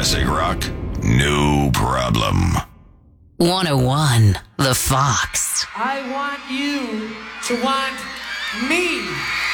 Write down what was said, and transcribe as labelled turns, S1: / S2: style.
S1: Classic rock, no problem.
S2: 101, The Fox.
S3: I want you to want me.